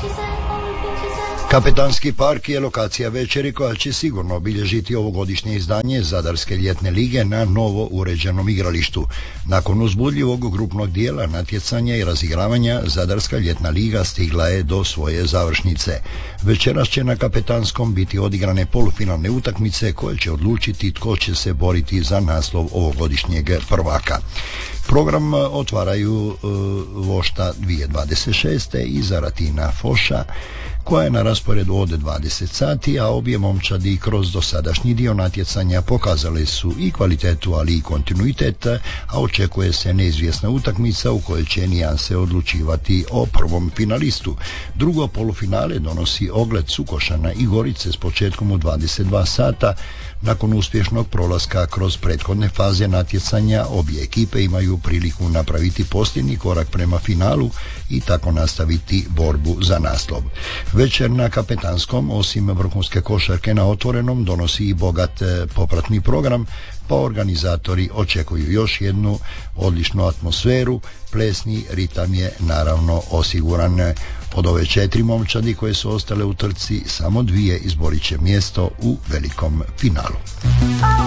Kapetanski park je lokacija večeri koja će sigurno obilježiti ovogodišnje izdanje Zadarske ljetne lige na novo uređenom igralištu. Nakon uzbudljivog grupnog dijela natjecanja i razigravanja, Zadarska ljetna liga stigla je do svoje završnice. Večeras će na Kapetanskom biti odigrane polufinalne utakmice koje će odlučiti tko će se boriti za naslov ovogodišnjeg prvaka. Program otvaraju Vošta 2026. i Zaratina Foša, koja je na rasporedu od 20 sati, a obje momčadi kroz dosadašnji dio natjecanja pokazale su i kvalitetu, ali i kontinuitet, a očekuje se neizvjesna utakmica u kojoj će nijanse odlučivati o prvom finalistu. Drugo polufinale donosi Ogled Sukošana i Gorice s početkom u 22 sata. Nakon uspješnog prolaska kroz prethodne faze natjecanja, obje ekipe imaju priliku napraviti posljednji korak prema finalu i tako nastaviti borbu za naslov. Večer na Kapetanskom, osim vrhunske košarke na otvorenom, donosi i bogat popratni program, pa organizatori očekuju još jednu odličnu atmosferu. Plesni ritam je naravno osiguran. Od ove 4 momčadi koje su ostale u trci, samo 2 izborit će mjesto u velikom finalu.